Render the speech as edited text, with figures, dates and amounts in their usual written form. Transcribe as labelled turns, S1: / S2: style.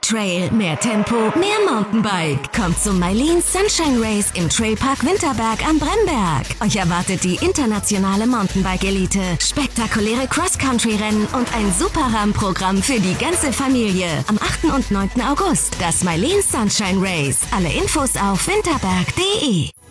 S1: Trail, mehr Tempo, mehr Mountainbike. Kommt zum Mailin Sunshine Race im Trailpark Winterberg am Bremberg. Euch erwartet die internationale Mountainbike-Elite, spektakuläre Cross-Country-Rennen und ein super Rahmenprogramm für die ganze Familie. Am 8. und 9. August das Mailin Sunshine Race. Alle Infos auf winterberg.de.